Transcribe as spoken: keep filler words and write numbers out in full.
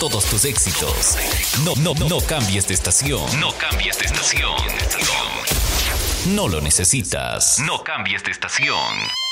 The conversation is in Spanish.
todos tus éxitos. No, no, no cambies de estación. No cambies de estación. No lo necesitas. No cambies de estación.